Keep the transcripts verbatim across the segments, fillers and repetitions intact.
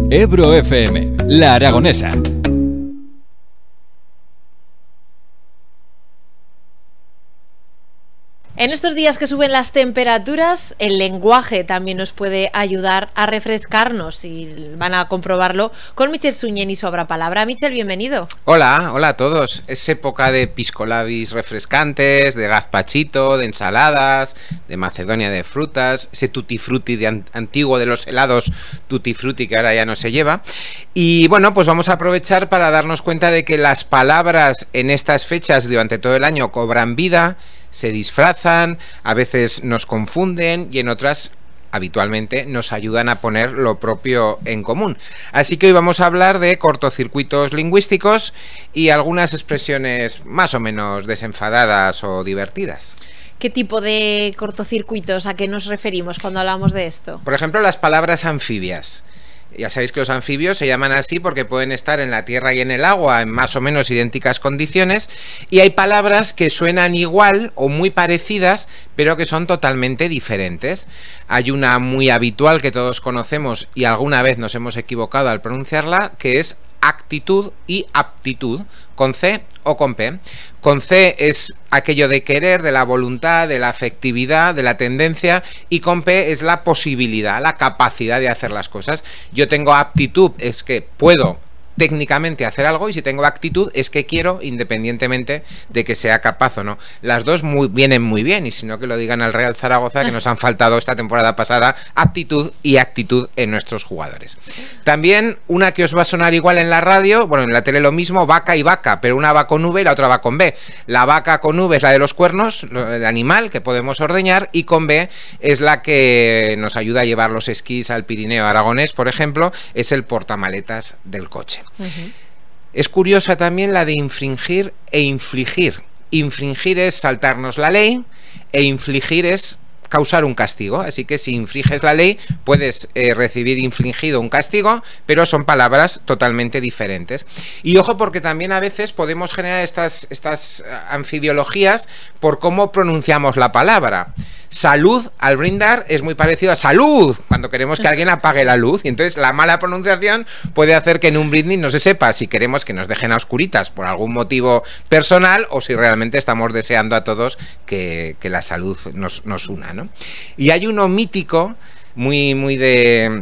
Ebro F M, La Aragonesa. En estos días que suben las temperaturas, el lenguaje también nos puede ayudar a refrescarnos y van a comprobarlo con Michel Suñén y su Abra Palabra. Michel, bienvenido. Hola, hola a todos. Es época de piscolabis refrescantes, de gazpachito, de ensaladas, de Macedonia de frutas, ese tutti frutti de an antiguo de los helados tutti frutti que ahora ya no se lleva. Y bueno, pues vamos a aprovechar para darnos cuenta de que las palabras en estas fechas durante todo el año cobran vida, se disfrazan, a veces nos confunden y en otras habitualmente nos ayudan a poner lo propio en común. Así que hoy vamos a hablar de cortocircuitos lingüísticos y algunas expresiones más o menos desenfadadas o divertidas. ¿Qué tipo de cortocircuitos a qué nos referimos cuando hablamos de esto? Por ejemplo, las palabras anfibias. Ya sabéis que los anfibios se llaman así porque pueden estar en la tierra y en el agua en más o menos idénticas condiciones, y hay palabras que suenan igual o muy parecidas pero que son totalmente diferentes. Hay una muy habitual que todos conocemos y alguna vez nos hemos equivocado al pronunciarla, que es actitud y aptitud, con C o con P. Con C es aquello de querer, de la voluntad, de la afectividad, de la tendencia, y con P es la posibilidad, la capacidad de hacer las cosas. Yo tengo aptitud, es que puedo técnicamente hacer algo, y si tengo actitud es que quiero, independientemente de que sea capaz o no. Las dos muy, vienen muy bien, y si no, que lo digan al Real Zaragoza, que nos han faltado esta temporada pasada aptitud y actitud en nuestros jugadores. También una que os va a sonar igual en la radio, bueno, en la tele lo mismo, vaca y vaca, pero una va con V y la otra va con B. La vaca con V es la de los cuernos, el animal que podemos ordeñar, y con B es la que nos ayuda a llevar los esquís al Pirineo aragonés, por ejemplo, es el portamaletas del coche. Uh-huh. Es curiosa también la de infringir e infligir. Infringir es saltarnos la ley e infligir es causar un castigo, así que si infringes la ley puedes eh, recibir infligido un castigo, pero son palabras totalmente diferentes. Y ojo, porque también a veces podemos generar estas, estas anfibiologías por cómo pronunciamos la palabra. Salud, al brindar, es muy parecido a salud, cuando queremos que alguien apague la luz, y entonces la mala pronunciación puede hacer que en un brindis no se sepa si queremos que nos dejen a oscuritas por algún motivo personal o si realmente estamos deseando a todos que, que la salud nos, nos una, ¿no? Y hay uno mítico, muy, muy de...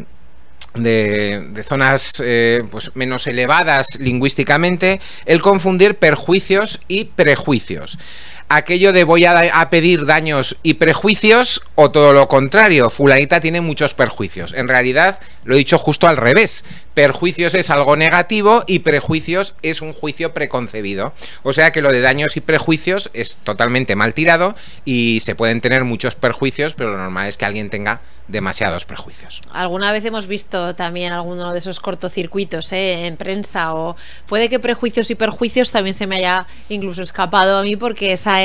De, de zonas eh, pues menos elevadas lingüísticamente, el confundir perjuicios y prejuicios. Aquello de voy a, a pedir daños y prejuicios, o todo lo contrario, fulanita tiene muchos perjuicios. En realidad lo he dicho justo al revés. Perjuicios es algo negativo y prejuicios es un juicio preconcebido. O sea que lo de daños y prejuicios es totalmente mal tirado, y se pueden tener muchos perjuicios, pero lo normal es que alguien tenga demasiados prejuicios. Alguna vez hemos visto también alguno de esos cortocircuitos ¿eh? en prensa, o puede que prejuicios y perjuicios también se me haya incluso escapado a mí, porque esa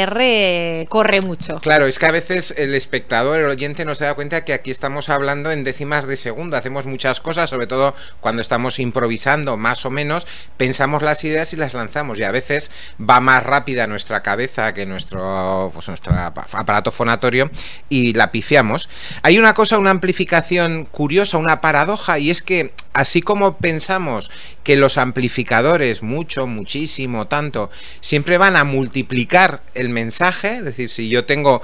R corre mucho. Claro, es que a veces el espectador, el oyente, no se da cuenta que aquí estamos hablando en décimas de segundo, hacemos muchas cosas, sobre todo cuando estamos improvisando más o menos, pensamos las ideas y las lanzamos, y a veces va más rápida nuestra cabeza que nuestro, pues, nuestro aparato fonatorio, y la pifiamos. Hay una cosa, una amplificación curiosa, una paradoja, y es que así como pensamos que los amplificadores, mucho, muchísimo, tanto, siempre van a multiplicar el mensaje, es decir, si yo tengo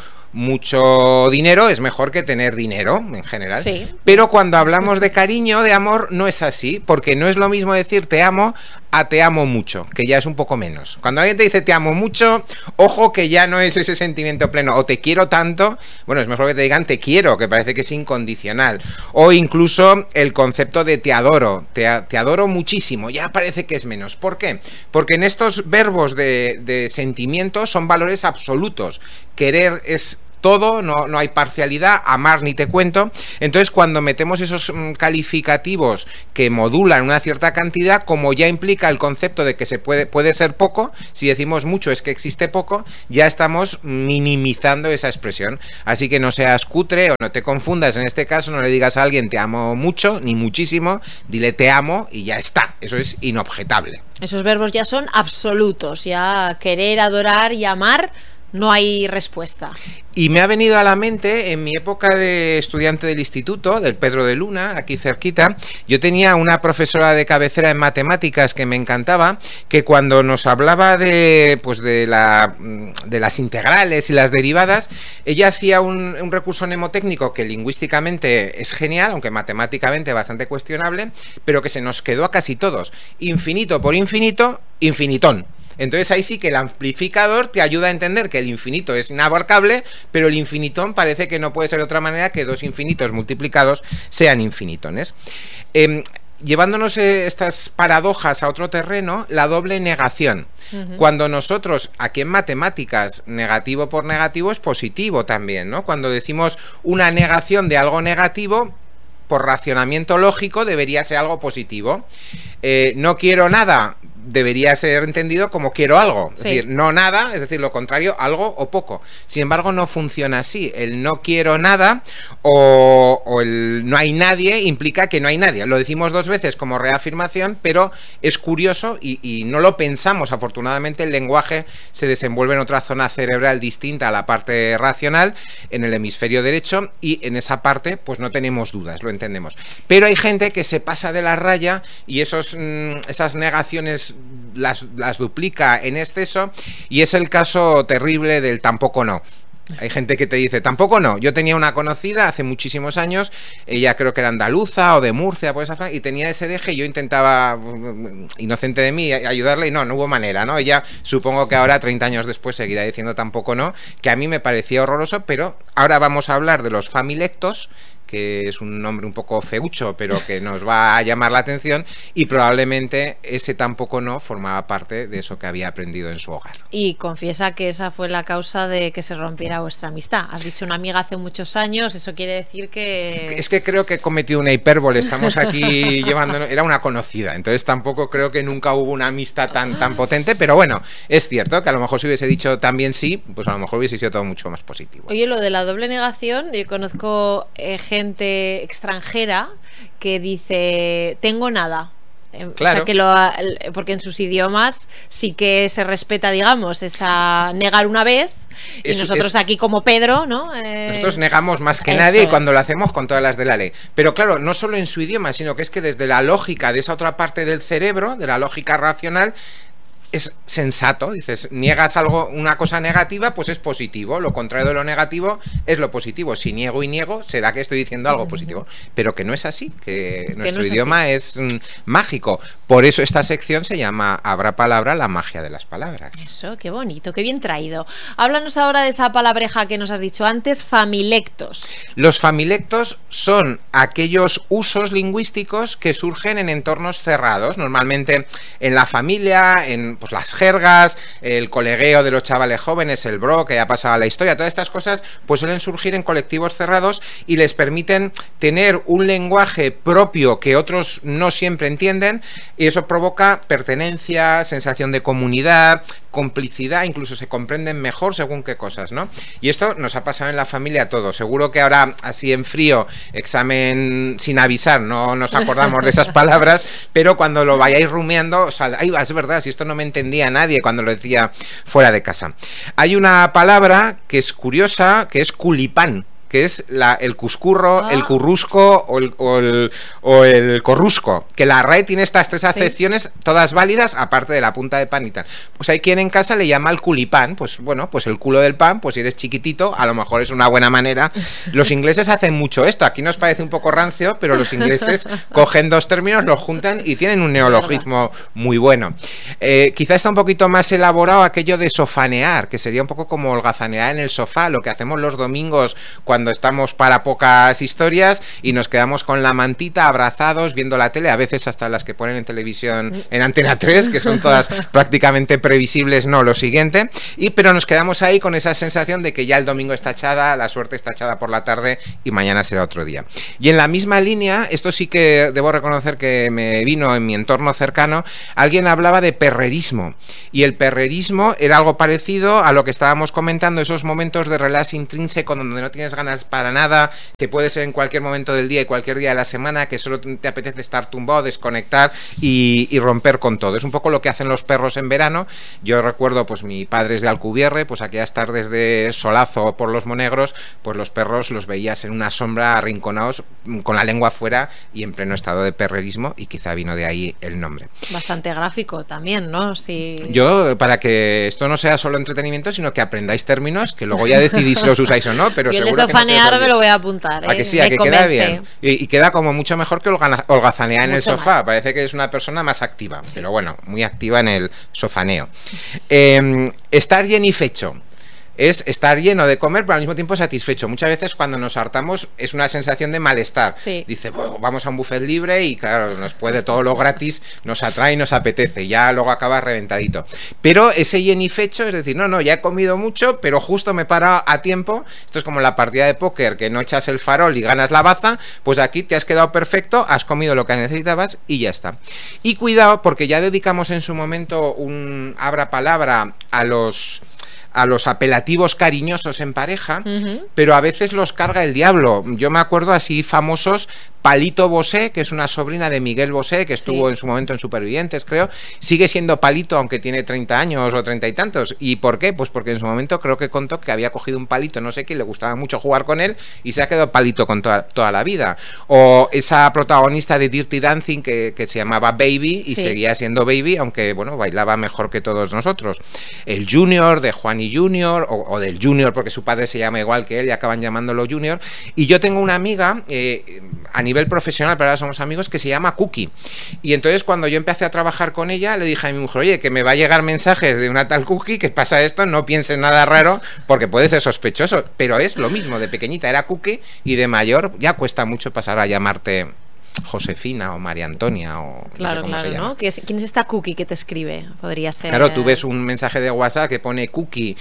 mucho dinero es mejor que tener dinero en general, sí. Pero cuando hablamos de cariño, de amor, no es así, porque no es lo mismo decir te amo a te amo mucho, que ya es un poco menos. Cuando alguien te dice te amo mucho, ojo que ya no es ese sentimiento pleno, o te quiero tanto, bueno, es mejor que te digan te quiero, que parece que es incondicional, o incluso el concepto de te adoro, te, te adoro muchísimo, ya parece que es menos. ¿Por qué? Porque en estos verbos de, de sentimientos son valores absolutos. Querer es todo, no, no hay parcialidad, amar ni te cuento. Entonces, cuando metemos esos mm, calificativos que modulan una cierta cantidad, como ya implica el concepto de que se puede, puede ser poco, si decimos mucho es que existe poco, ya estamos minimizando esa expresión. Así que no seas cutre o no te confundas, en este caso no le digas a alguien te amo mucho, ni muchísimo, dile te amo y ya está, eso es inobjetable. Esos verbos ya son absolutos, ya querer, adorar y amar no hay respuesta. Y me ha venido a la mente, en mi época de estudiante del instituto, del Pedro de Luna, aquí cerquita, yo tenía una profesora de cabecera en matemáticas que me encantaba, que cuando nos hablaba de, pues de, la, de las integrales y las derivadas, ella hacía un, un recurso mnemotécnico que lingüísticamente es genial, aunque matemáticamente bastante cuestionable, pero que se nos quedó a casi todos. Infinito por infinito, infinitón. Entonces ahí sí que el amplificador te ayuda a entender que el infinito es inabarcable, pero el infinitón parece que no puede ser de otra manera que dos infinitos multiplicados sean infinitones. Eh, llevándonos estas paradojas a otro terreno, la doble negación. Uh-huh. Cuando nosotros, aquí en matemáticas, negativo por negativo es positivo también, ¿no? Cuando decimos una negación de algo negativo, por racionamiento lógico debería ser algo positivo. Eh, no quiero nada, debería ser entendido como quiero algo, es sí. decir, no nada, es decir, lo contrario, algo o poco. Sin embargo, no funciona así. El no quiero nada o, o el no hay nadie implica que no hay nadie. Lo decimos dos veces como reafirmación, pero es curioso y, y no lo pensamos. Afortunadamente, el lenguaje se desenvuelve en otra zona cerebral distinta a la parte racional, en el hemisferio derecho, y en esa parte pues no tenemos dudas, lo entendemos. Pero hay gente que se pasa de la raya y esos, mm, esas negaciones Las, las duplica en exceso, y es el caso terrible del tampoco no. Hay gente que te dice, tampoco no. Yo tenía una conocida hace muchísimos años, ella creo que era andaluza o de Murcia, por esa zona, y tenía ese deje, y yo intentaba, inocente de mí, ayudarle, y no, no hubo manera, ¿no? Ella, supongo que ahora, treinta años después, seguirá diciendo tampoco no, que a mí me parecía horroroso, pero ahora vamos a hablar de los familectos, que es un nombre un poco feucho, pero que nos va a llamar la atención, y probablemente ese tampoco no formaba parte de eso que había aprendido en su hogar. Y confiesa que esa fue la causa de que se rompiera vuestra amistad. Has dicho una amiga hace muchos años, eso quiere decir que... Es que, es que creo que he cometido una hipérbole, estamos aquí llevando... Era una conocida, entonces tampoco creo que nunca hubo una amistad tan, tan potente, pero bueno, es cierto que a lo mejor si hubiese dicho también sí, pues a lo mejor hubiese sido todo mucho más positivo. Oye, lo de la doble negación, yo conozco eh, gente gente extranjera que dice tengo nada. Claro. O sea, que lo, porque en sus idiomas sí que se respeta, digamos, esa negar una vez. Y es, nosotros es, aquí como Pedro, ¿no? Eh, nosotros negamos más que nadie, y cuando es. lo hacemos con todas las de la ley. Pero claro, no solo en su idioma, sino que es que desde la lógica de esa otra parte del cerebro, de la lógica racional, es sensato. Dices, niegas algo, una cosa negativa, pues es positivo. Lo contrario de lo negativo es lo positivo. Si niego y niego, será que estoy diciendo algo positivo. Pero que no es así, que, que nuestro no es idioma así. es mm, mágico. Por eso esta sección se llama Habrá palabra, la magia de las palabras. Eso, qué bonito, qué bien traído. Háblanos ahora de esa palabreja que nos has dicho antes, familectos. Los familectos son aquellos usos lingüísticos que surgen en entornos cerrados, normalmente en la familia, en pues las jergas, el colegueo de los chavales jóvenes, el bro, que ya pasaba a la historia, todas estas cosas pues suelen surgir en colectivos cerrados y les permiten tener un lenguaje propio que otros no siempre entienden, y eso provoca pertenencia, sensación de comunidad, complicidad, incluso se comprenden mejor según qué cosas, ¿no? Y esto nos ha pasado en la familia a todos. Seguro que ahora, así en frío, examen sin avisar, no nos acordamos de esas palabras, pero cuando lo vayáis rumiando, o sea, ay, es verdad, si esto no me entendía nadie cuando lo decía fuera de casa. Hay una palabra que es curiosa, que es culipán, que es la, el cuscurro, ah. el currusco o el, o, el, o el corrusco, que la R A E tiene estas tres acepciones, sí, todas válidas, aparte de la punta de pan y tal. Pues hay quien en casa le llama el culipán, pues bueno, pues el culo del pan, pues si eres chiquitito, a lo mejor es una buena manera. Los ingleses hacen mucho esto, aquí nos parece un poco rancio, pero los ingleses cogen dos términos, los juntan y tienen un neologismo muy bueno. Eh, quizá está un poquito más elaborado aquello de sofanear, que sería un poco como holgazanear en el sofá, lo que hacemos los domingos cuando cuando estamos para pocas historias y nos quedamos con la mantita abrazados viendo la tele, a veces hasta las que ponen en televisión en Antena tres, que son todas prácticamente previsibles, no lo siguiente, y pero nos quedamos ahí con esa sensación de que ya el domingo está echada, la suerte está echada por la tarde y mañana será otro día. Y en la misma línea, esto sí que debo reconocer que me vino en mi entorno cercano, alguien hablaba de perrerismo, y el perrerismo era algo parecido a lo que estábamos comentando, esos momentos de relax intrínseco donde no tienes ganas ganas para nada, que puede ser en cualquier momento del día y cualquier día de la semana, que solo te apetece estar tumbado, desconectar y, y romper con todo. Es un poco lo que hacen los perros en verano. Yo recuerdo, pues mi padre es de Alcubierre, pues aquellas tardes de solazo por los Monegros, pues los perros los veías en una sombra arrinconados con la lengua afuera y en pleno estado de perrerismo, y quizá vino de ahí el nombre. Bastante gráfico también, ¿no? Si... Yo, para que esto no sea solo entretenimiento, sino que aprendáis términos que luego ya decidís si los usáis o no, pero yo seguro el sofanear no me lo voy a apuntar, ¿eh? A que sí, a que queda bien. Y, y queda como mucho mejor que holgazanear en el sofá. Más. Parece que es una persona más activa, sí. Pero bueno, muy activa en el sofaneo. Eh, estar jenifecho. Es estar lleno de comer, pero al mismo tiempo satisfecho. Muchas veces cuando nos hartamos es una sensación de malestar. Sí. Dice, bueno, vamos a un buffet libre y claro, nos puede todo lo gratis, nos atrae y nos apetece. Y ya luego acaba reventadito. Pero ese jenifecho, es decir, no, no, ya he comido mucho, pero justo me para a tiempo. Esto es como la partida de póker, que no echas el farol y ganas la baza. Pues aquí te has quedado perfecto, has comido lo que necesitabas y ya está. Y cuidado, porque ya dedicamos en su momento un abra palabra a los... a los apelativos cariñosos en pareja, uh-huh. Pero a veces los carga el diablo. Yo me acuerdo así famosos, Palito Bosé, que es una sobrina de Miguel Bosé, que estuvo sí. en su momento en Supervivientes, creo, sigue siendo Palito aunque tiene treinta años o treinta y tantos. ¿Y por qué? Pues porque en su momento creo que contó que había cogido un palito, no sé qué, le gustaba mucho jugar con él y se ha quedado Palito con toda, toda la vida. O esa protagonista de Dirty Dancing que, que se llamaba Baby y sí. seguía siendo Baby, aunque bueno, bailaba mejor que todos nosotros. El Junior de Juan y Junior, o, o del Junior porque su padre se llama igual que él y acaban llamándolo Junior. Y yo tengo una amiga eh, a nivel profesional, pero ahora somos amigos, que se llama Cookie. Y entonces cuando yo empecé a trabajar con ella, le dije a mi mujer, oye, que me va a llegar mensajes de una tal Cookie, que pasa esto, no pienses nada raro, porque puede ser sospechoso. Pero es lo mismo, de pequeñita era Cookie y de mayor ya cuesta mucho pasar a llamarte Josefina o María Antonia o claro, no sé cómo claro, se llama. ¿no? ¿Quién es esta Cookie que te escribe? Podría ser... Claro, tú ves un mensaje de WhatsApp que pone Cookie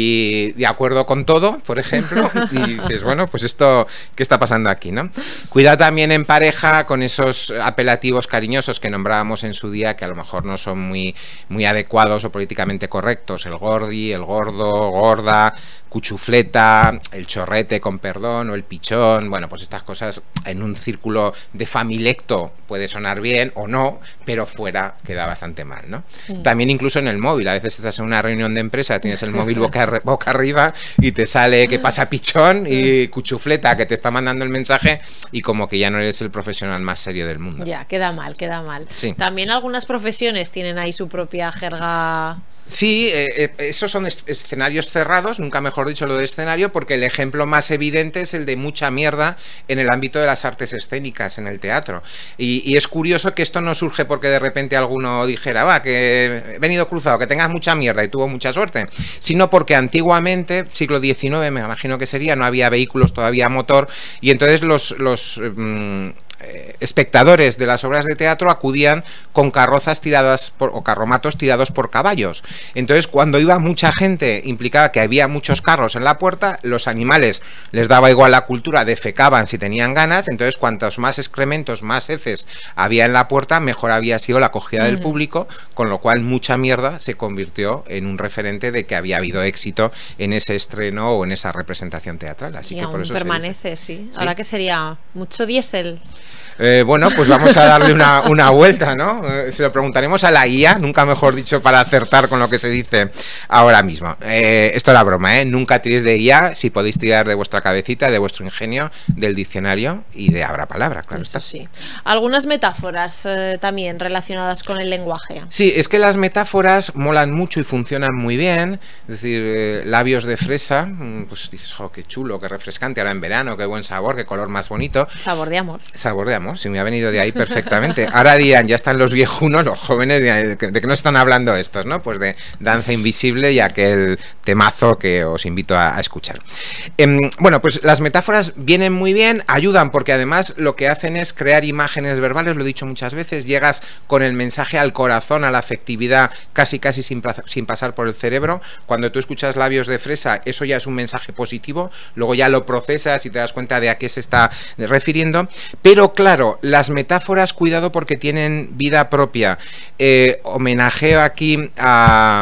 y de acuerdo con todo, por ejemplo, y dices, bueno, pues esto, ¿qué está pasando aquí, no? Cuida también en pareja con esos apelativos cariñosos que nombrábamos en su día, que a lo mejor no son muy, muy adecuados o políticamente correctos. El gordi, el gordo, gorda, cuchufleta, el chorrete con perdón o el pichón. Bueno, pues estas cosas en un círculo de familiecto puede sonar bien o no, pero fuera queda bastante mal, ¿no? Sí. También incluso en el móvil, a veces estás en una reunión de empresa, tienes el móvil boca, boca arriba y te sale que pasa pichón y cuchufleta que te está mandando el mensaje y como que ya no eres el profesional más serio del mundo. Ya, queda mal, queda mal. Sí. También algunas profesiones tienen ahí su propia jerga... Sí, eh, esos son es escenarios cerrados, nunca mejor dicho lo de escenario, porque el ejemplo más evidente es el de mucha mierda en el ámbito de las artes escénicas, en el teatro. Y, y es curioso que esto no surge porque de repente alguno dijera, va, que he venido cruzado, que tengas mucha mierda y tuvo mucha suerte, sino porque antiguamente, siglo diecinueve me imagino que sería, no había vehículos todavía a motor, y entonces los... los mmm, espectadores de las obras de teatro acudían con carrozas tiradas por, o carromatos tirados por caballos. Entonces cuando iba mucha gente implicaba que había muchos carros en la puerta, los animales les daba igual la cultura, defecaban si tenían ganas, entonces cuantos más excrementos, más heces había en la puerta, mejor había sido la acogida uh-huh. del público, con lo cual mucha mierda se convirtió en un referente de que había habido éxito en ese estreno o en esa representación teatral. Así y que aún por eso permanece, se sí. sí. Ahora que sería mucho diésel. Eh, bueno, pues vamos a darle una, una vuelta, ¿no? Eh, se lo preguntaremos a la I A, nunca mejor dicho para acertar con lo que se dice ahora mismo. Eh, esto era broma, ¿eh? Nunca tiréis de I A, si podéis tirar de vuestra cabecita, de vuestro ingenio, del diccionario y de abra palabra, claro Eso está. Sí. Algunas metáforas eh, también relacionadas con el lenguaje. Sí, es que las metáforas molan mucho y funcionan muy bien. Es decir, eh, labios de fresa, pues dices, oh, qué chulo, qué refrescante, ahora en verano, qué buen sabor, qué color más bonito. Sabor de amor. Sabor de amor. Si me ha venido de ahí perfectamente. Ahora dirán, ya están los viejunos, los jóvenes, ¿de qué nos están hablando estos? ¿No? Pues de Danza Invisible y aquel temazo que os invito a, a escuchar. Eh, bueno, pues las metáforas vienen muy bien, ayudan porque además lo que hacen es crear imágenes verbales, lo he dicho muchas veces, llegas con el mensaje al corazón, a la afectividad, casi casi sin, sin pasar por el cerebro. Cuando tú escuchas labios de fresa, eso ya es un mensaje positivo, luego ya lo procesas y te das cuenta de a qué se está refiriendo, pero claro, Claro, las metáforas, cuidado porque tienen vida propia. Eh, homenajeo aquí a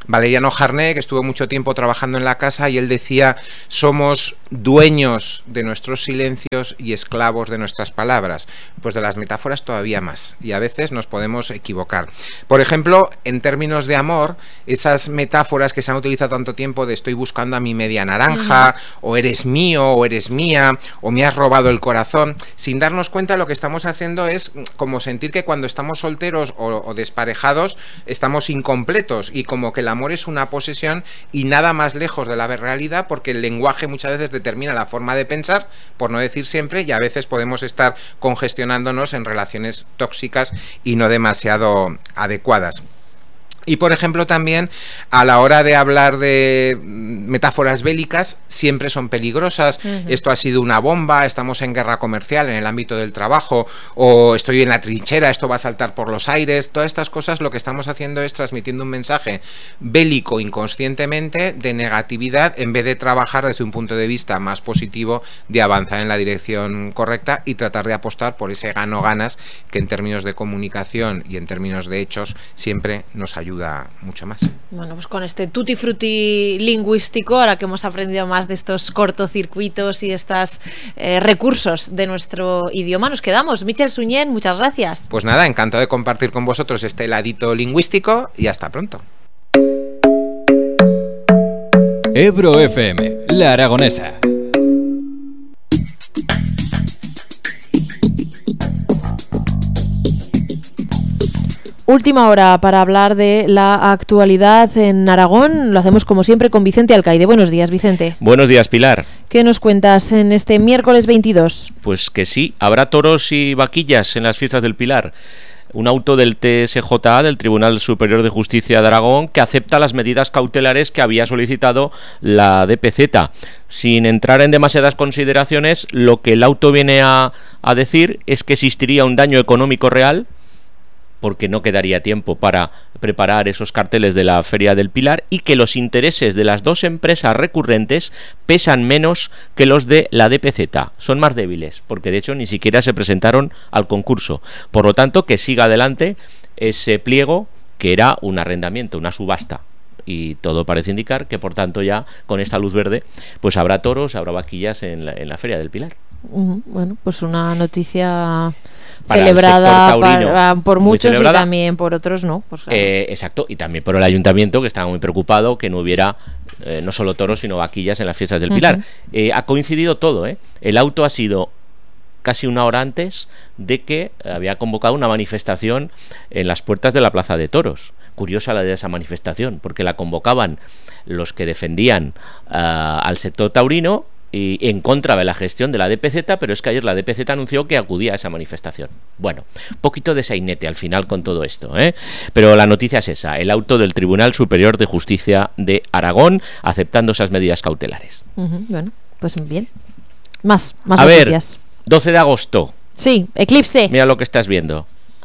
Valeriano Jarné, que estuvo mucho tiempo trabajando en la casa, y él decía: somos dueños de nuestros silencios y esclavos de nuestras palabras. Pues de las metáforas todavía más, y a veces nos podemos equivocar. Por ejemplo, en términos de amor, esas metáforas que se han utilizado tanto tiempo de estoy buscando a mi media naranja, uh-huh. o eres mío, o eres mía, o me has robado el corazón, sin darnos cuenta, lo que estamos haciendo es como sentir que cuando estamos solteros o, o desparejados estamos incompletos, y como que el amor es una posesión y nada más lejos de la realidad, porque el lenguaje muchas veces determina la forma de pensar, por no decir siempre, y a veces podemos estar congestionándonos en relaciones tóxicas y no demasiado adecuadas. Y por ejemplo también a la hora de hablar de metáforas bélicas siempre son peligrosas. Uh-huh. Esto ha sido una bomba, estamos en guerra comercial en el ámbito del trabajo, o estoy en la trinchera, esto va a saltar por los aires. Todas estas cosas lo que estamos haciendo es transmitiendo un mensaje bélico inconscientemente de negatividad, en vez de trabajar desde un punto de vista más positivo, de avanzar en la dirección correcta y tratar de apostar por ese gano-ganas que en términos de comunicación y en términos de hechos siempre nos ayuda mucho más. Bueno, pues con este tutti frutti lingüístico, ahora que hemos aprendido más de estos cortocircuitos y estos eh, recursos de nuestro idioma, nos quedamos. Michel Suñén, muchas gracias. Pues nada, encantado de compartir con vosotros este ladito lingüístico, y hasta pronto. Ebro F M, La Aragonesa. Última hora para hablar de la actualidad en Aragón. Lo hacemos como siempre con Vicente Alcaide. Buenos días, Vicente. Buenos días, Pilar. ¿Qué nos cuentas en este miércoles veintidós? Pues que sí, habrá toros y vaquillas en las fiestas del Pilar. Un auto del T S J A, del Tribunal Superior de Justicia de Aragón, que acepta las medidas cautelares que había solicitado la D P Z. Sin entrar en demasiadas consideraciones, lo que el auto viene a, a decir es que existiría un daño económico real, porque no quedaría tiempo para preparar esos carteles de la Feria del Pilar, y que los intereses de las dos empresas recurrentes pesan menos que los de la D P Z. Son más débiles, porque de hecho ni siquiera se presentaron al concurso. Por lo tanto, que siga adelante ese pliego, que era un arrendamiento, una subasta. Y todo parece indicar que, por tanto, ya con esta luz verde, pues habrá toros, habrá vaquillas en la, en la Feria del Pilar. Uh-huh. Bueno, pues una noticia para celebrada para, por muchos y también por otros no. Pues claro. eh, exacto, y también por el ayuntamiento, que estaba muy preocupado que no hubiera eh, no solo toros sino vaquillas en las fiestas del Pilar. Uh-huh. eh, ha coincidido todo, ¿eh? El auto ha sido casi una hora antes de que había convocado una manifestación en las puertas de la Plaza de Toros. Curiosa la de esa manifestación, porque la convocaban los que defendían uh, al sector taurino y en contra de la gestión de la D P Z, pero es que ayer la D P Z anunció que acudía a esa manifestación. Bueno, un poquito de sainete al final con todo esto, ¿eh? Pero la noticia es esa: el auto del Tribunal Superior de Justicia de Aragón aceptando esas medidas cautelares. Uh-huh, bueno, pues bien. Más, más a noticias. Ver, doce de agosto. Sí, eclipse. Mira lo que estás viendo.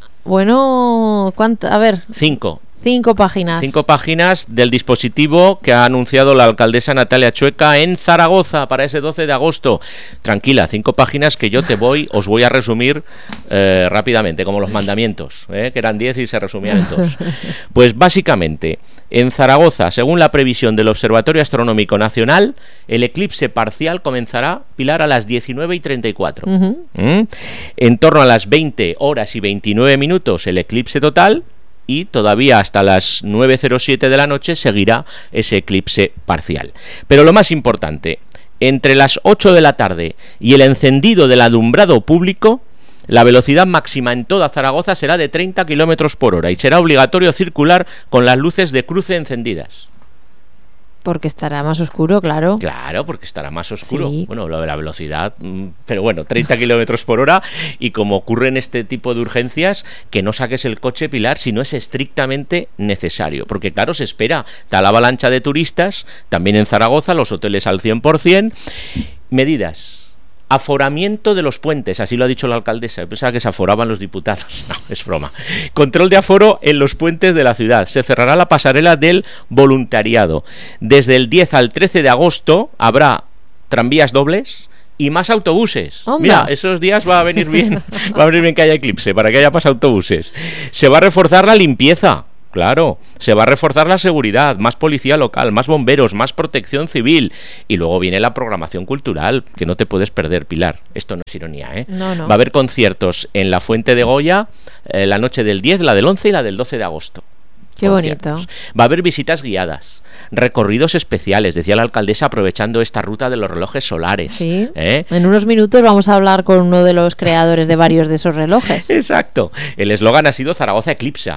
Bueno, ¿cuánto? A ver. Cinco. Cinco páginas. Cinco páginas del dispositivo que ha anunciado la alcaldesa Natalia Chueca en Zaragoza para ese doce de agosto. Tranquila, cinco páginas que yo te voy, os voy a resumir eh, rápidamente, como los mandamientos, eh, que eran diez y se resumían en dos. Pues básicamente, en Zaragoza, según la previsión del Observatorio Astronómico Nacional, el eclipse parcial comenzará, Pilar, a las diecinueve y treinta y cuatro. Uh-huh. ¿Mm? En torno a las veinte horas y veintinueve minutos el eclipse total, y todavía hasta las nueve cero siete de la noche seguirá ese eclipse parcial. Pero lo más importante, entre las ocho de la tarde y el encendido del alumbrado público, la velocidad máxima en toda Zaragoza será de treinta kilómetros por hora y será obligatorio circular con las luces de cruce encendidas. Porque estará más oscuro, claro. Claro, porque estará más oscuro. Sí. Bueno, lo de la velocidad, pero bueno, treinta kilómetros por hora, y como ocurre en este tipo de urgencias, que no saques el coche, Pilar, si no es estrictamente necesario. Porque claro, se espera tal avalancha de turistas, también en Zaragoza, los hoteles al cien por cien. Medidas. Aforamiento de los puentes, así lo ha dicho la alcaldesa. Yo pensaba que se aforaban los diputados. No, es broma. Control de aforo en los puentes de la ciudad. Se cerrará la pasarela del voluntariado. Desde el diez al trece de agosto habrá tranvías dobles y más autobuses. ¡Onda! Mira, esos días va a venir bien. Va a venir bien que haya eclipse, para que haya más autobuses. Se va a reforzar la limpieza. Claro, se va a reforzar la seguridad, más policía local, más bomberos, más protección civil. Y luego viene la programación cultural, que no te puedes perder, Pilar. Esto no es ironía, ¿eh? No, no. Va a haber conciertos en la Fuente de Goya eh, la noche del diez, la del once y la del doce de agosto. Qué bonito. Va a haber visitas guiadas, recorridos especiales, decía la alcaldesa, aprovechando esta ruta de los relojes solares. Sí. ¿Eh? En unos minutos vamos a hablar con uno de los creadores de varios de esos relojes. Exacto. El eslogan ha sido Zaragoza Eclipsa.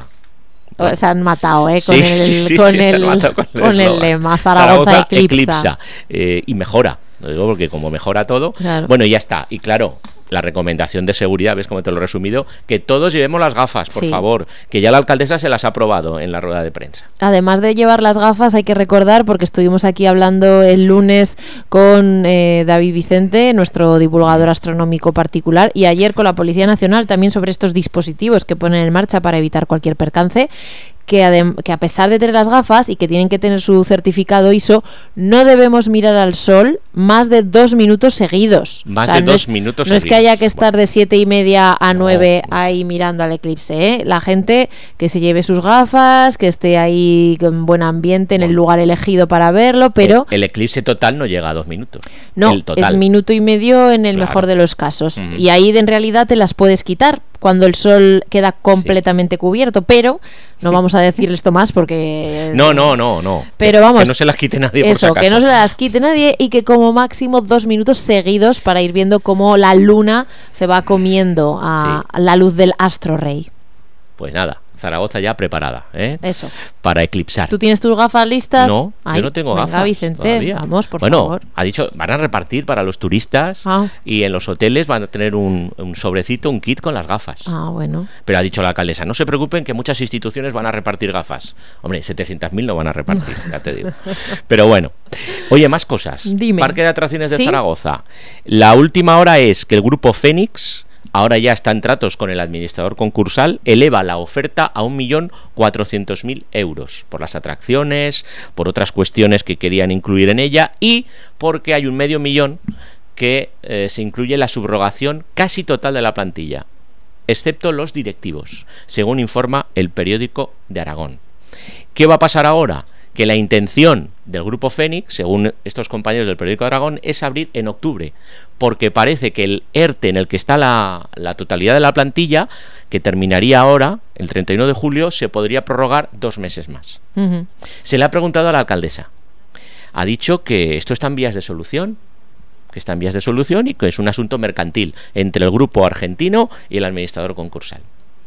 O se han matado, ¿eh? Con sí, el, sí, sí, con sí, el, con el, con el lema Zaragoza, Zaragoza Eclipsa. Eclipsa. Eh, y mejora. Lo digo porque como mejora todo, claro. Bueno, ya está. Y claro, la recomendación de seguridad, ves cómo te lo he resumido, que todos llevemos las gafas, por sí. favor, que ya la alcaldesa se las ha probado en la rueda de prensa. Además de llevar las gafas, hay que recordar, porque estuvimos aquí hablando el lunes con eh, David Vicente, nuestro divulgador astronómico particular, y ayer con la Policía Nacional también sobre estos dispositivos que ponen en marcha para evitar cualquier percance, que, adem- que a pesar de tener las gafas y que tienen que tener su certificado I S O, no debemos mirar al sol más de dos minutos seguidos. Más o sea, de no dos es, minutos no seguidos. No es que haya que estar bueno. de siete y media a nueve no. ahí mirando al eclipse, ¿eh? La gente que se lleve sus gafas, que esté ahí con buen ambiente en bueno. el lugar elegido para verlo, pero... El, el eclipse total no llega a dos minutos. No, el total. es minuto y medio en el claro. mejor de los casos. Mm. Y ahí en realidad te las puedes quitar cuando el sol queda completamente sí. cubierto, pero no vamos a decir esto más porque... No, no, no, no. Pero vamos... Que no se las quite nadie por Eso, si acaso. que no se las quite nadie y que como máximo dos minutos seguidos para ir viendo cómo la luna se va comiendo a, sí. a la luz del astro rey. Pues nada, Zaragoza ya preparada, ¿eh? Eso. Para eclipsar. ¿Tú tienes tus gafas listas? No, Ay, yo no tengo venga, gafas Vicente, todavía. Vamos, por bueno, favor. ha dicho, van a repartir para los turistas ah. y en los hoteles van a tener un, un sobrecito, un kit con las gafas. Ah, bueno. Pero ha dicho la alcaldesa, no se preocupen que muchas instituciones van a repartir gafas. Hombre, setecientas mil no van a repartir, ya te digo. Pero bueno. Oye, más cosas. Dime. Parque de atracciones de ¿Sí? Zaragoza. La última hora es que el grupo Fénix... ahora ya está en tratos con el administrador concursal, eleva la oferta a un millón cuatrocientos mil euros por las atracciones, por otras cuestiones que querían incluir en ella y porque hay un medio millón que eh, se incluye la subrogación casi total de la plantilla, excepto los directivos, según informa el periódico de Aragón. ¿Qué va a pasar ahora? Que la intención del grupo Fénix, según estos compañeros del periódico de Aragón, es abrir en octubre, porque parece que el ERTE en el que está la, la totalidad de la plantilla, que terminaría ahora, el treinta y uno de julio, se podría prorrogar dos meses más. Uh-huh. Se le ha preguntado a la alcaldesa. Ha dicho que esto está en vías de solución, que está en vías de solución y que es un asunto mercantil entre el grupo argentino y el administrador concursal.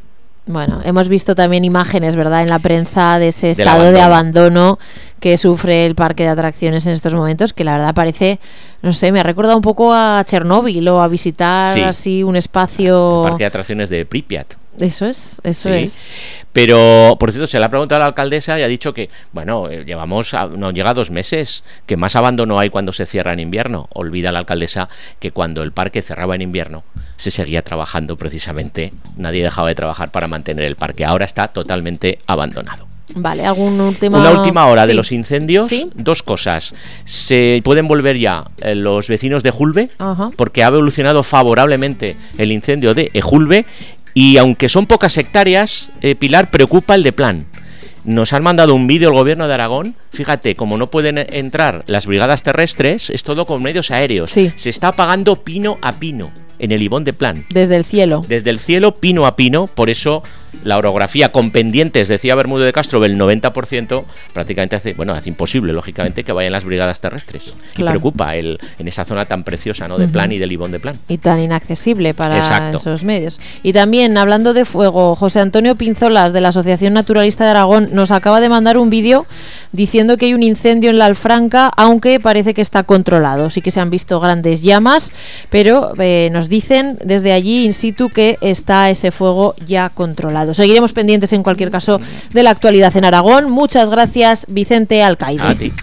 Bueno, hemos visto también imágenes, ¿verdad?, en la prensa de ese Del estado abandono. de abandono que sufre el parque de atracciones en estos momentos, que la verdad parece, no sé, me ha recordado un poco a Chernóbil o a visitar Sí. así un espacio... El parque de atracciones de Pripyat. Eso es, eso Sí. es. Pero, por cierto, se le ha preguntado a la alcaldesa y ha dicho que, bueno, eh, llevamos, a, no llega a dos meses, que más abandono hay cuando se cierra en invierno. Olvida la alcaldesa que cuando el parque cerraba en invierno se seguía trabajando precisamente, nadie dejaba de trabajar para mantener el parque. Ahora está totalmente abandonado. Vale, ¿algún última... Una última hora sí. de los incendios, ¿Sí? dos cosas. Se pueden volver ya eh, los vecinos de Julbe, Ajá. porque ha evolucionado favorablemente el incendio de Ejulbe, y aunque son pocas hectáreas, eh, Pilar, preocupa el de Plan. Nos han mandado un vídeo el gobierno de Aragón. Fíjate, como no pueden entrar las brigadas terrestres, es todo con medios aéreos. Sí. Se está apagando pino a pino en el Ibón de Plan. Desde el cielo. Desde el cielo, pino a pino. Por eso la orografía con pendientes, decía Bermúdez de Castro, del noventa por ciento, prácticamente hace, bueno, hace imposible, lógicamente, que vayan las brigadas terrestres. Claro. Y preocupa el, en esa zona tan preciosa, ¿no?, de Uh-huh. Plan y del Ibón de Plan. Y tan inaccesible para Exacto. esos medios. Y también, hablando de fuego, José Antonio Pinzolas, de la Asociación Naturalista de Aragón, nos acaba de mandar un vídeo diciendo que hay un incendio en la Alfranca, aunque parece que está controlado. Sí que se han visto grandes llamas, pero eh, nos dicen desde allí in situ que está ese fuego ya controlado. Seguiremos pendientes en cualquier caso de la actualidad en Aragón. Muchas gracias, Vicente Alcaide. A ti.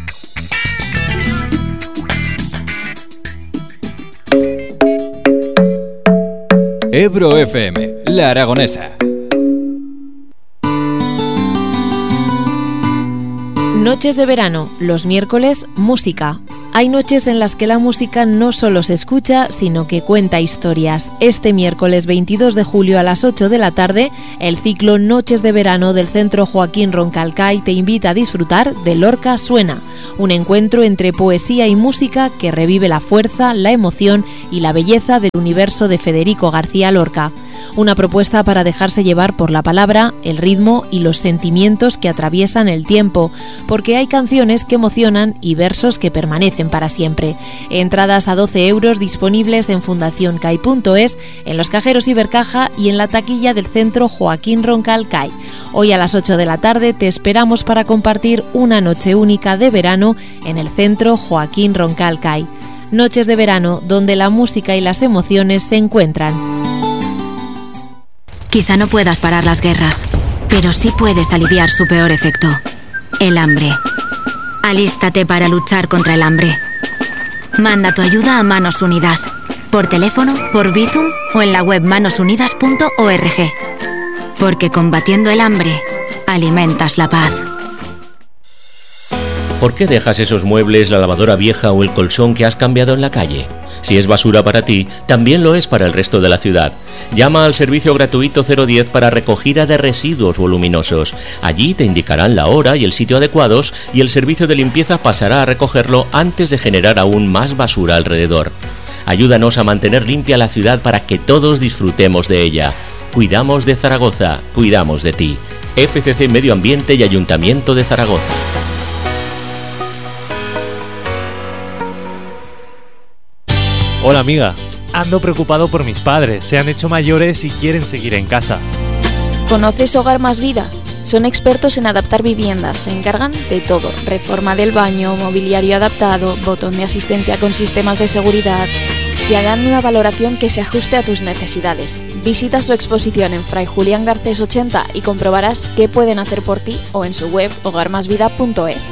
Ebro F M, La Aragonesa. Noches de verano, los miércoles, música. Hay noches en las que la música no solo se escucha, sino que cuenta historias. Este miércoles veintidós de julio a las ocho de la tarde, el ciclo Noches de Verano del Centro Joaquín Roncalcay te invita a disfrutar de Lorca Suena, un encuentro entre poesía y música que revive la fuerza, la emoción y la belleza del universo de Federico García Lorca. Una propuesta para dejarse llevar por la palabra, el ritmo y los sentimientos que atraviesan el tiempo, porque hay canciones que emocionan y versos que permanecen para siempre. Entradas a doce euros disponibles en fundación cai punto es, en los cajeros Ibercaja y en la taquilla del Centro Joaquín Roncalcay. Hoy a las ocho de la tarde te esperamos para compartir una noche única de verano en el Centro Joaquín Roncalcay. Noches de verano donde la música y las emociones se encuentran. Quizá no puedas parar las guerras, pero sí puedes aliviar su peor efecto, el hambre. Alístate para luchar contra el hambre. Manda tu ayuda a Manos Unidas, por teléfono, por Bizum o en la web manos unidas punto org. Porque combatiendo el hambre, alimentas la paz. ¿Por qué dejas esos muebles, la lavadora vieja o el colchón que has cambiado en la calle? Si es basura para ti, también lo es para el resto de la ciudad. Llama al servicio gratuito cero diez para recogida de residuos voluminosos. Allí te indicarán la hora y el sitio adecuados y el servicio de limpieza pasará a recogerlo antes de generar aún más basura alrededor. Ayúdanos a mantener limpia la ciudad para que todos disfrutemos de ella. Cuidamos de Zaragoza, cuidamos de ti. F C C Medio Ambiente y Ayuntamiento de Zaragoza. Hola amiga, ando preocupado por mis padres, se han hecho mayores y quieren seguir en casa. ¿Conoces Hogar Más Vida? Son expertos en adaptar viviendas, se encargan de todo, reforma del baño, mobiliario adaptado, botón de asistencia con sistemas de seguridad. Te harán una valoración que se ajuste a tus necesidades. Visita su exposición en Fray Julián Garcés ochenta y comprobarás qué pueden hacer por ti o en su web hogar más vida punto es.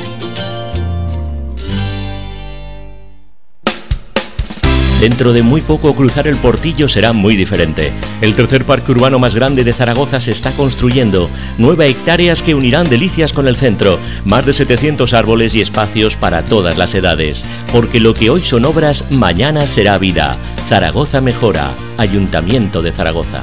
Dentro de muy poco cruzar el Portillo será muy diferente. El tercer parque urbano más grande de Zaragoza se está construyendo. Nueve hectáreas que unirán Delicias con el centro. Más de setecientos árboles y espacios para todas las edades. Porque lo que hoy son obras, mañana será vida. Zaragoza mejora. Ayuntamiento de Zaragoza.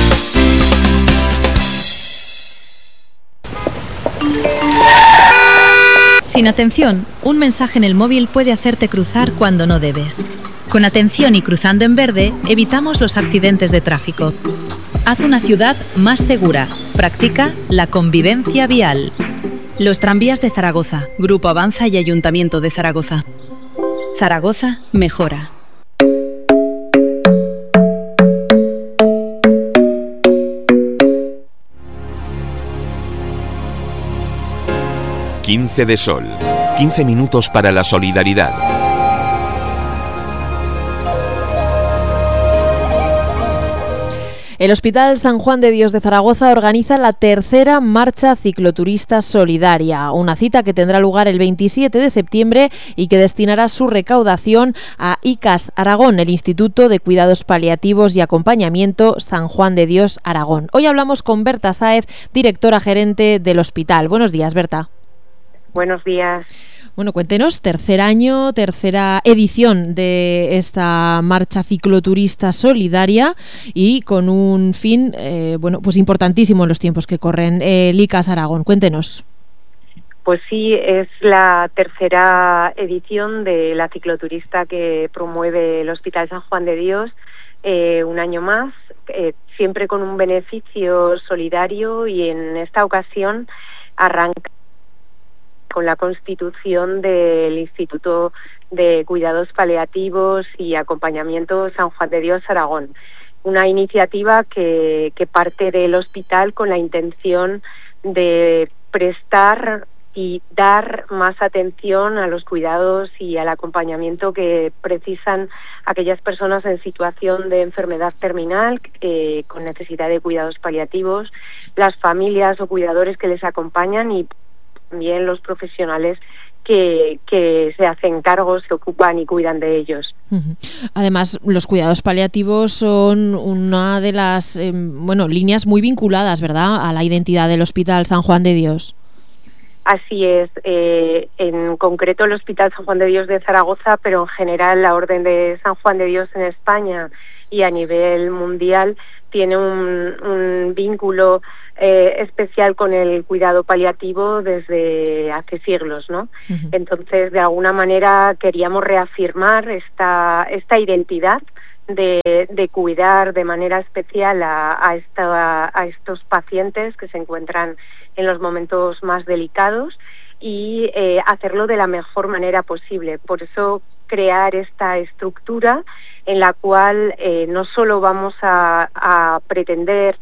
Sin atención, un mensaje en el móvil puede hacerte cruzar cuando no debes. Con atención y cruzando en verde, evitamos los accidentes de tráfico. Haz una ciudad más segura. Practica la convivencia vial. Los tranvías de Zaragoza, Grupo Avanza y Ayuntamiento de Zaragoza. Zaragoza mejora. quince de sol. quince minutos para la solidaridad. El Hospital San Juan de Dios de Zaragoza organiza la tercera marcha cicloturista solidaria, una cita que tendrá lugar el veintisiete de septiembre y que destinará su recaudación a I C A S Aragón, el Instituto de Cuidados Paliativos y Acompañamiento San Juan de Dios Aragón. Hoy hablamos con Berta Sáez, directora gerente del hospital. Buenos días, Berta. Buenos días. Bueno, cuéntenos, tercer año, tercera edición de esta marcha cicloturista solidaria y con un fin, eh, bueno, pues importantísimo en los tiempos que corren. Eh, el I C A S Aragón, cuéntenos. Pues sí, es la tercera edición de la cicloturista que promueve el Hospital San Juan de Dios, eh, un año más, eh, siempre con un beneficio solidario, y en esta ocasión arranca con la constitución del Instituto de Cuidados Paliativos y Acompañamiento San Juan de Dios Aragón, una iniciativa que, que parte del hospital con la intención de prestar y dar más atención a los cuidados y al acompañamiento que precisan aquellas personas en situación de enfermedad terminal eh, con necesidad de cuidados paliativos, las familias o cuidadores que les acompañan y también los profesionales que, que se hacen cargo, se ocupan y cuidan de ellos. Uh-huh. Además, los cuidados paliativos son una de las eh, bueno líneas muy vinculadas, ¿verdad?, a la identidad del Hospital San Juan de Dios. Así es, eh, en concreto el Hospital San Juan de Dios de Zaragoza, pero en general la Orden de San Juan de Dios en España y a nivel mundial tiene un, un vínculo eh, especial con el cuidado paliativo desde hace siglos, ¿no? Uh-huh. Entonces, de alguna manera queríamos reafirmar esta, esta identidad de, de cuidar de manera especial a, a, esta, a estos pacientes que se encuentran en los momentos más delicados y eh, hacerlo de la mejor manera posible. Por eso crear esta estructura en la cual eh, no solo vamos a, a pretender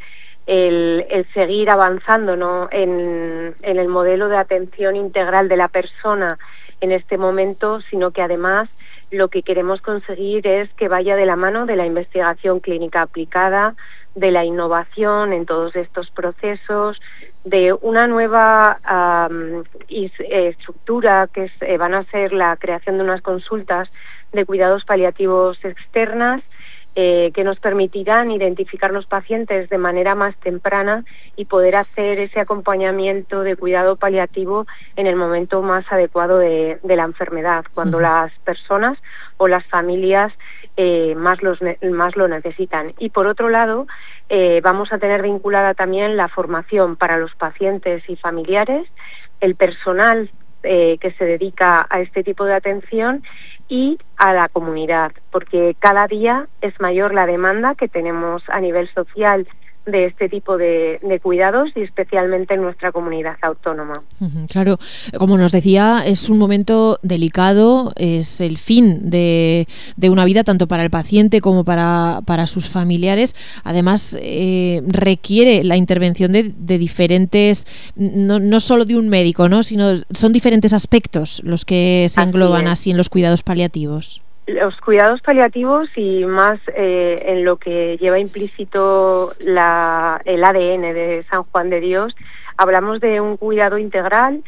el, el seguir avanzando, ¿no?, en, en el modelo de atención integral de la persona en este momento, sino que además lo que queremos conseguir es que vaya de la mano de la investigación clínica aplicada, de la innovación en todos estos procesos, de una nueva um, estructura que es, eh, van a ser la creación de unas consultas de cuidados paliativos externas eh, que nos permitirán identificar los pacientes de manera más temprana y poder hacer ese acompañamiento de cuidado paliativo en el momento más adecuado de, de la enfermedad, cuando uh-huh. las personas o las familias eh, más, los, más lo necesitan. Y por otro lado, eh, vamos a tener vinculada también la formación para los pacientes y familiares, el personal eh, que se dedica a este tipo de atención y a la comunidad, porque cada día es mayor la demanda que tenemos a nivel social de este tipo de, de cuidados y especialmente en nuestra comunidad autónoma. Claro, como nos decía, es un momento delicado, es el fin de, de una vida tanto para el paciente como para, para sus familiares. Además, eh, requiere la intervención de, de diferentes, no, no solo de un médico, ¿no?, sino son diferentes aspectos los que se engloban así, así en los cuidados paliativos. Los cuidados paliativos y más eh, en lo que lleva implícito la, el A D N de San Juan de Dios, hablamos de un cuidado integral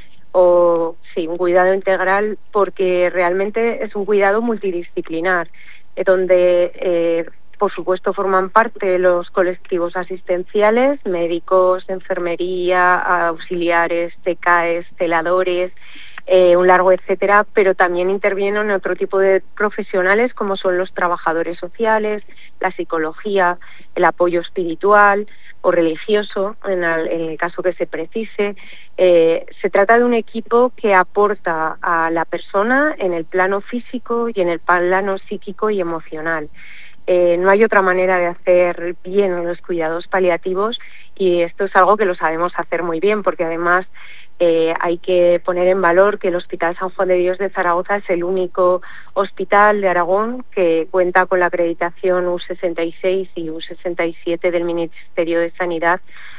o sí, un cuidado integral porque realmente es un cuidado multidisciplinar, eh, donde eh, por supuesto forman parte los colectivos asistenciales, médicos, enfermería, auxiliares, T K Es, celadores, Eh, un largo etcétera, pero también intervienen otro tipo de profesionales como son los trabajadores sociales, la psicología, el apoyo espiritual o religioso en el, en el caso que se precise. Eh, se trata de un equipo que aporta a la persona en el plano físico y en el plano psíquico y emocional. Eh, no hay otra manera de hacer bien los cuidados paliativos y esto es algo que lo sabemos hacer muy bien porque además Eh, hay que poner en valor que el Hospital San Juan de Dios de Zaragoza es el único hospital de Aragón que cuenta con la acreditación U sesenta y seis y U sesenta y siete del Ministerio de Sanidad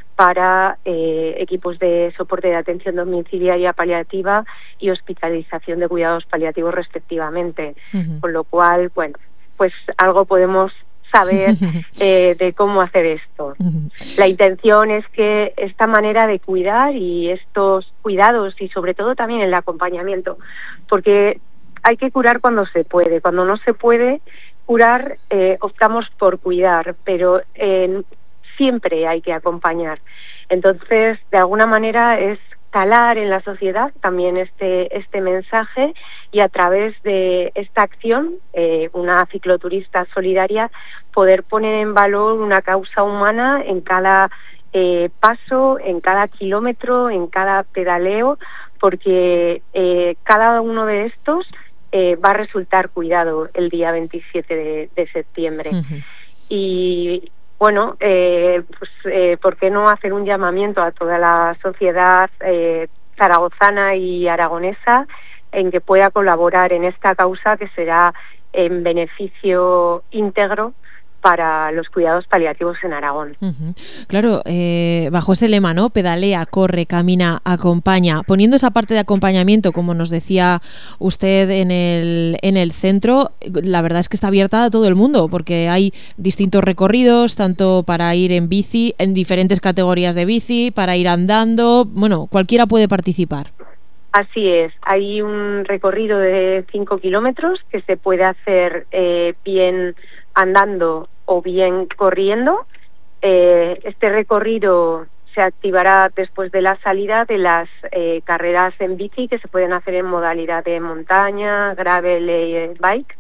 para eh, equipos de soporte de atención domiciliaria paliativa y hospitalización de cuidados paliativos respectivamente. Uh-huh. Con lo cual, bueno, pues algo podemos saber eh, de cómo hacer esto. La intención es que esta manera de cuidar y estos cuidados y sobre todo también el acompañamiento, porque hay que curar cuando se puede, cuando no se puede curar eh, optamos por cuidar, pero eh, siempre hay que acompañar. Entonces, de alguna manera es calar en la sociedad también este este mensaje y a través de esta acción, eh, una cicloturista solidaria, poder poner en valor una causa humana en cada eh, paso, en cada kilómetro, en cada pedaleo, porque eh, cada uno de estos eh, va a resultar cuidado el día veintisiete de, de septiembre. Uh-huh. Y bueno, eh, pues, eh, ¿por qué no hacer un llamamiento a toda la sociedad eh, zaragozana y aragonesa en que pueda colaborar en esta causa que será en beneficio íntegro para los cuidados paliativos en Aragón? Uh-huh. Claro, eh, bajo ese lema, ¿no? Pedalea, corre, camina, acompaña. Poniendo esa parte de acompañamiento, como nos decía usted en el, en el centro, la verdad es que está abierta a todo el mundo, porque hay distintos recorridos, tanto para ir en bici, en diferentes categorías de bici, para ir andando, bueno, cualquiera puede participar. Así es, hay un recorrido de cinco kilómetros que se puede hacer eh, bien andando o bien corriendo. Eh, este recorrido se activará después de la salida de las eh, carreras en bici que se pueden hacer en modalidad de montaña, gravel y bike,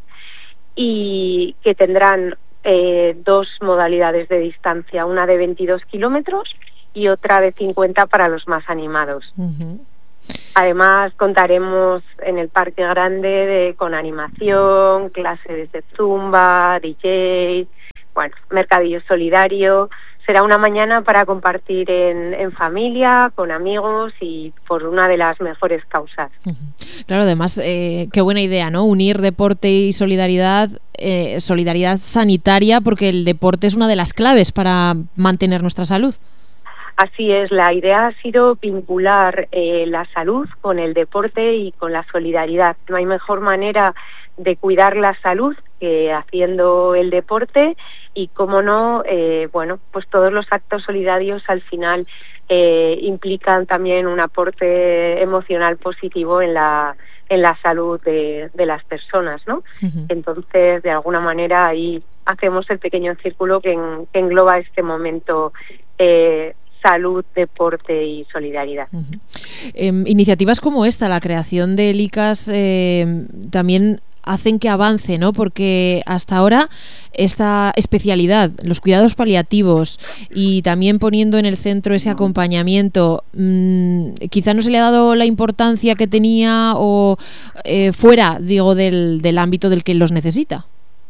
y que tendrán eh, dos modalidades de distancia, una de veintidós kilómetros y otra de cincuenta para los más animados. Uh-huh. Además, contaremos en el Parque Grande de, con animación, clases de zumba, D J, bueno, mercadillo solidario. Será una mañana para compartir en, en familia, con amigos y por una de las mejores causas. Claro, además, eh, qué buena idea, ¿no? Unir deporte y solidaridad, eh, solidaridad sanitaria, porque el deporte es una de las claves para mantener nuestra salud. Así es, la idea ha sido vincular eh, la salud con el deporte y con la solidaridad. No hay mejor manera de cuidar la salud que haciendo el deporte y, cómo no, eh, bueno, pues todos los actos solidarios al final eh, implican también un aporte emocional positivo en la en la salud de, de las personas, ¿no? Uh-huh. Entonces, de alguna manera ahí hacemos el pequeño círculo que, en, que engloba este momento eh, salud, deporte y solidaridad. Uh-huh. Eh, iniciativas como esta, la creación del I C A S, eh, también hacen que avance, ¿no? Porque hasta ahora esta especialidad, los cuidados paliativos y también poniendo en el centro ese acompañamiento, mmm, quizá no se le ha dado la importancia que tenía o eh, fuera, digo, del, del ámbito del que los necesita.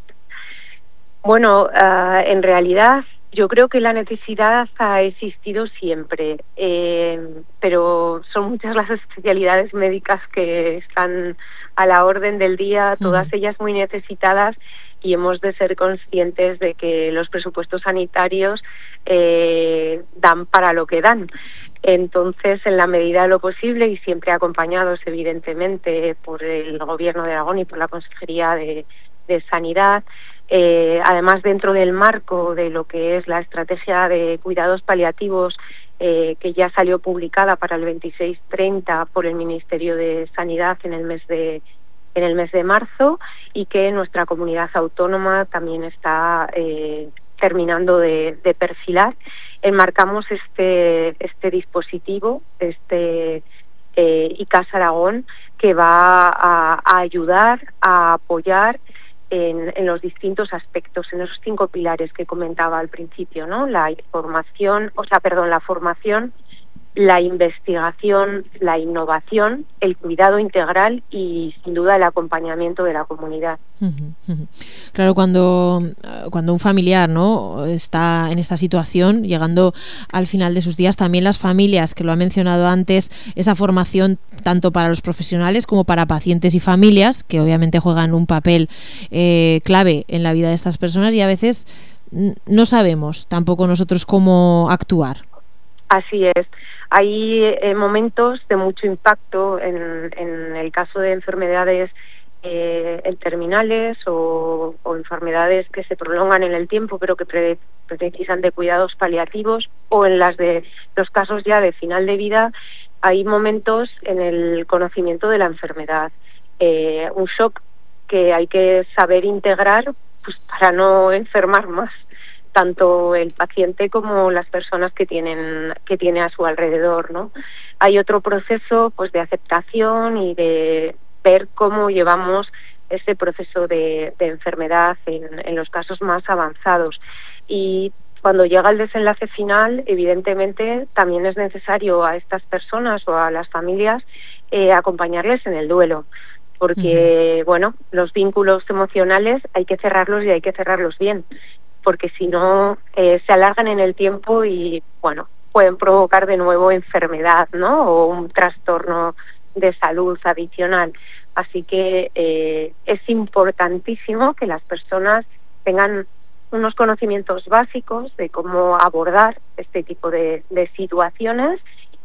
Bueno, uh, en realidad yo creo que la necesidad ha existido siempre, eh, pero son muchas las especialidades médicas que están a la orden del día, todas uh-huh. ellas muy necesitadas, y hemos de ser conscientes de que los presupuestos sanitarios eh, dan para lo que dan. Entonces, en la medida de lo posible, y siempre acompañados evidentemente por el Gobierno de Aragón y por la Consejería de, de Sanidad, Eh, además, dentro del marco de lo que es la estrategia de cuidados paliativos eh, que ya salió publicada para el veintiséis treinta por el Ministerio de Sanidad en el mes de en el mes de marzo, y que nuestra comunidad autónoma también está eh, terminando de, de perfilar, enmarcamos este este dispositivo, este eh, I C A S Aragón, que va a, a ayudar, a apoyar En, en los distintos aspectos, en esos cinco pilares que comentaba al principio, ¿no? La información, o sea, perdón, la formación, la investigación, la innovación, el cuidado integral y, sin duda, el acompañamiento de la comunidad. Uh-huh, uh-huh. Claro, cuando, cuando un familiar, ¿no?, está en esta situación, llegando al final de sus días, también las familias, que lo ha mencionado antes, esa formación tanto para los profesionales como para pacientes y familias, que obviamente juegan un papel eh, clave en la vida de estas personas, y a veces no sabemos tampoco nosotros cómo actuar. Así es. Hay eh, momentos de mucho impacto en, en el caso de enfermedades eh, terminales o, o enfermedades que se prolongan en el tiempo pero que pre, precisan de cuidados paliativos, o en las de los casos ya de final de vida. Hay momentos en el conocimiento de la enfermedad, eh, un shock que hay que saber integrar, pues, para no enfermar más tanto el paciente como las personas que tienen que tiene a su alrededor, ¿no? Hay otro proceso, pues, de aceptación y de ver cómo llevamos ese proceso de, de enfermedad en, en los casos más avanzados. Y cuando llega el desenlace final, evidentemente también es necesario a estas personas o a las familias eh, acompañarles en el duelo, porque uh-huh. bueno, los vínculos emocionales hay que cerrarlos y hay que cerrarlos bien, porque si no eh, se alargan en el tiempo y, bueno, pueden provocar de nuevo enfermedad, ¿no?, o un trastorno de salud adicional. Así que eh, es importantísimo que las personas tengan unos conocimientos básicos de cómo abordar este tipo de, de situaciones,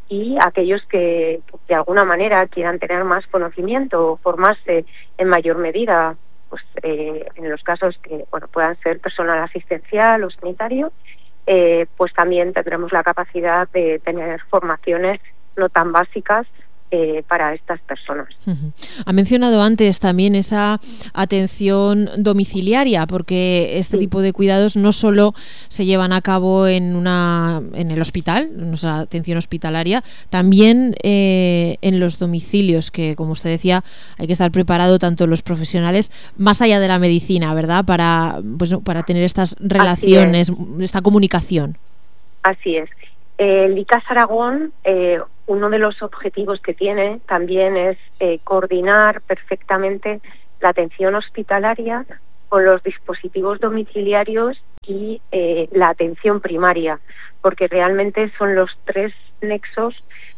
y aquellos que de alguna manera quieran tener más conocimiento o formarse en mayor medida, pues eh, en los casos que, bueno, puedan ser personal asistencial o sanitario, eh, pues también tendremos la capacidad de tener formaciones no tan básicas eh, para estas personas. Uh-huh. Ha mencionado antes también esa atención domiciliaria, porque este sí. tipo de cuidados no solo se llevan a cabo en una en el hospital, en nuestra atención hospitalaria, también eh, en los domicilios, que como usted decía, hay que estar preparado tanto los profesionales, más allá de la medicina, ¿verdad?, para, pues, para tener estas relaciones, esta comunicación. Así es. El I C A S Aragón, eh, uno de los objetivos que tiene también es eh, coordinar perfectamente la atención hospitalaria con los dispositivos domiciliarios y eh, la atención primaria, porque realmente son los tres nexos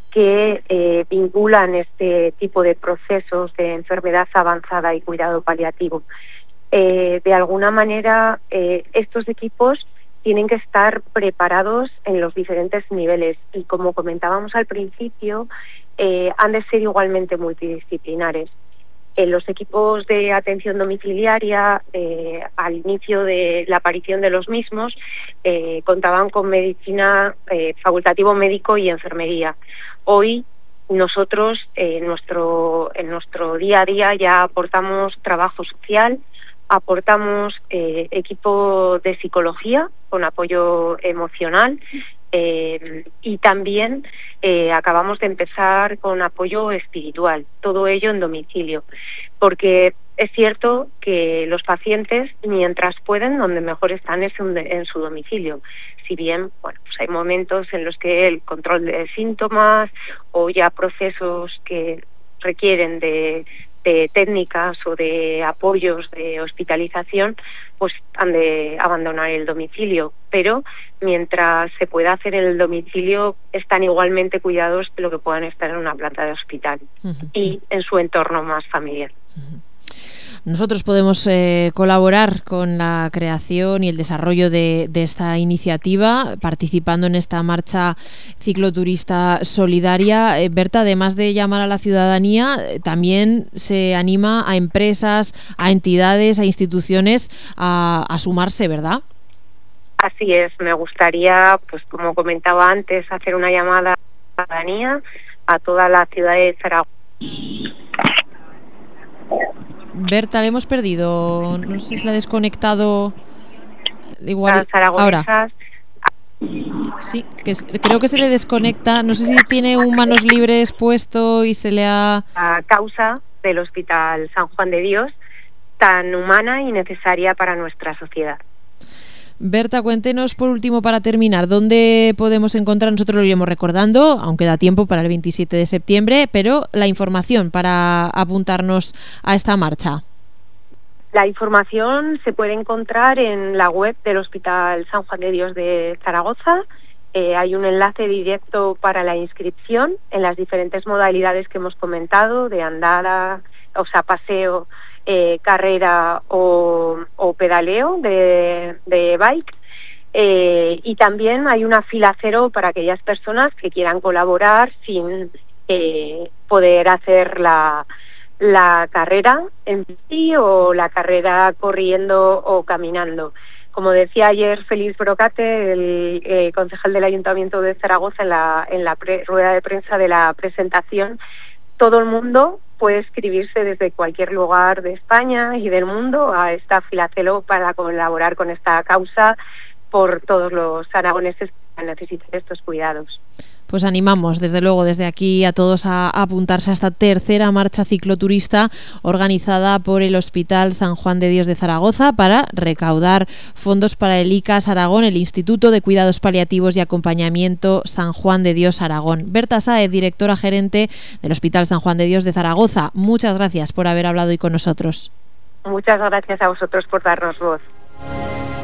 que eh, vinculan este tipo de procesos de enfermedad avanzada y cuidado paliativo. Eh, de alguna manera, eh, estos equipos tienen que estar preparados en los diferentes niveles y, como comentábamos al principio, eh, han de ser igualmente multidisciplinares. En los equipos de atención domiciliaria, eh, al inicio de la aparición de los mismos, eh, contaban con medicina, eh, facultativo médico y enfermería. Hoy nosotros, eh, en nuestro, en nuestro día a día, ya aportamos trabajo social, aportamos eh, equipo de psicología con apoyo emocional eh, y también eh, acabamos de empezar con apoyo espiritual, todo ello en domicilio, porque es cierto que los pacientes, mientras pueden, donde mejor están es en su domicilio. Si bien, bueno, pues hay momentos en los que el control de síntomas o ya procesos que requieren de de técnicas o de apoyos de hospitalización, pues han de abandonar el domicilio. Pero mientras se pueda hacer en el domicilio, están igualmente cuidados de lo que puedan estar en una planta de hospital uh-huh. y en su entorno más familiar. Uh-huh. Nosotros podemos eh, colaborar con la creación y el desarrollo de, de esta iniciativa, participando en esta marcha cicloturista solidaria. Eh, Berta, además de llamar a la ciudadanía, eh, también se anima a empresas, a entidades, a instituciones a, a sumarse, ¿verdad? Así es. Me gustaría, pues como comentaba antes, hacer una llamada a la ciudadanía, a toda la ciudad de Zaragoza. Berta, le hemos perdido. No sé si se la ha desconectado. Igual ahora. Sí, que es, creo que se le desconecta. No sé si tiene un manos libres puesto y se le ha... A causa del Hospital San Juan de Dios, tan humana y necesaria para nuestra sociedad. Berta, cuéntenos por último, para terminar, ¿dónde podemos encontrar? Nosotros lo iremos recordando, aunque da tiempo para el veintisiete de septiembre, pero la información para apuntarnos a esta marcha. La información se puede encontrar en la web del Hospital San Juan de Dios de Zaragoza. Eh, hay un enlace directo para la inscripción en las diferentes modalidades que hemos comentado, de andada, o sea, paseo, Eh, carrera o, o pedaleo de, de bike, eh, y también hay una fila cero para aquellas personas que quieran colaborar sin eh, poder hacer la, la carrera en sí o la carrera corriendo o caminando. Como decía ayer Félix Brocate, el eh, concejal del Ayuntamiento de Zaragoza, en la, en la pre- rueda de prensa de la presentación, todo el mundo puede inscribirse desde cualquier lugar de España y del mundo a esta filacelo para colaborar con esta causa por todos los aragoneses que necesitan estos cuidados. Pues animamos desde luego desde aquí a todos a apuntarse a esta tercera marcha cicloturista organizada por el Hospital San Juan de Dios de Zaragoza para recaudar fondos para el I C A S Aragón, el Instituto de Cuidados Paliativos y Acompañamiento San Juan de Dios Aragón. Berta Sáez, directora gerente del Hospital San Juan de Dios de Zaragoza, muchas gracias por haber hablado hoy con nosotros. Muchas gracias a vosotros por darnos voz.